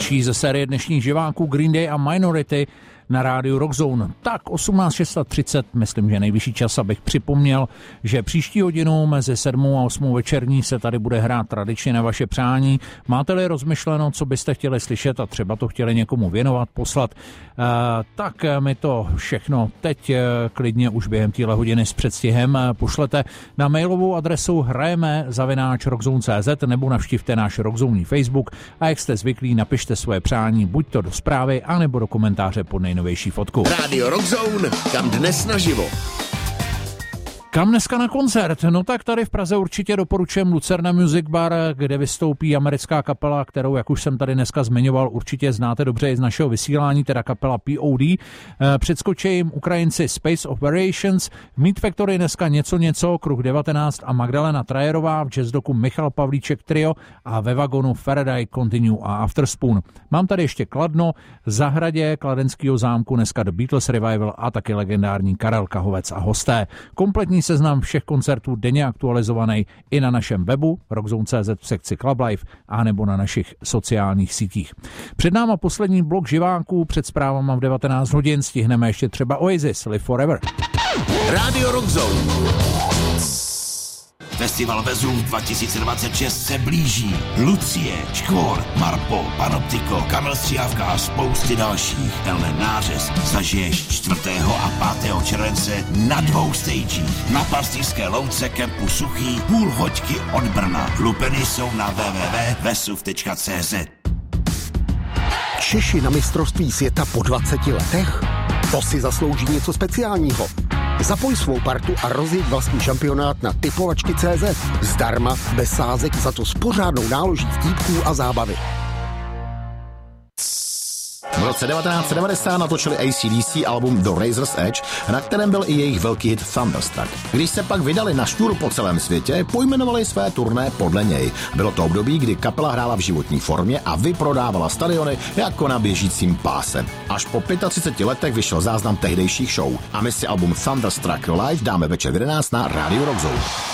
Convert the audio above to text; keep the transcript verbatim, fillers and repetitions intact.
Další ze série dnešních živáků Green Day a Minority na rádiu Rockzone. Tak osmnáct třicet, myslím, že nejvyšší čas, abych připomněl, že příští hodinu mezi sedmou a osmou večerní se tady bude hrát tradičně na vaše přání. Máte-li rozmyšleno, co byste chtěli slyšet a třeba to chtěli někomu věnovat, poslat, eh, tak mi to všechno teď eh, klidně už během téhle hodiny s předstihem eh, pošlete na mailovou adresu hrajeme zavináč rockzone tečka cé zet nebo navštivte náš Rockzone Facebook a jak jste zvyklí, napište svoje přání buď to do zprávy, anebo do komentáře pod nejnovější fotku. Rádio Rockzone, kam dnes naživo. Kam dneska na koncert? No tak tady v Praze určitě doporučujem Lucerna Music Bar, kde vystoupí americká kapela, kterou, jak už jsem tady dneska zmiňoval, určitě znáte dobře i z našeho vysílání, teda kapela P O D. Předskočí jim Ukrajinci Space Operations, v Meat Factory dneska něco něco, Kruh devatenáct a Magdalena Trajerová, v jazzdoku Michal Pavlíček Trio a ve vagonu Faraday, Continue a Afterspoon. Mám tady ještě Kladno, Zahradě Kladenského zámku, dneska The Beatles Revival a taky legendární Karel Kahovec a hosté. Kompletní seznam všech koncertů denně aktualizovaný i na našem webu rockzone tečka cé zet v sekci Club Life a nebo na našich sociálních sítích. Před náma poslední blok živáků, před zprávama v devatenáct hodin stihneme ještě třeba Oasis, Live Forever. Rádio Rockzone. Festival Vezuv dva tisíce dvacet šest se blíží. Lucie, Škvor, Marpo, Panoptiko, Kamil Stříhavka a spousty dalších. Tenhle nářez zažiješ čtvrtého a pátého července na dvou stagích. Na Pastýřské louce kempu Suchý, půl hoďky od Brna. Lupeny jsou na w w w tečka vesuv tečka cé zet. Češi na mistrovství světa po dvaceti letech? To si zaslouží něco speciálního. Zapoj svou partu a rozjeď vlastní šampionát na typovačky tečka cé zet. Zdarma, bez sázek, za to s pořádnou náloží vtípků a zábavy. V roce devatenáct set devadesát natočili A C D C album The Razor's Edge, na kterém byl i jejich velký hit Thunderstruck. Když se pak vydali na šňůru po celém světě, pojmenovali své turné podle něj. Bylo to období, kdy kapela hrála v životní formě a vyprodávala stadiony jako na běžícím páse. Až po třiceti pěti letech vyšel záznam tehdejších show a my si album Thunderstruck Live dáme večer v jedenáct na Radio Rockzone.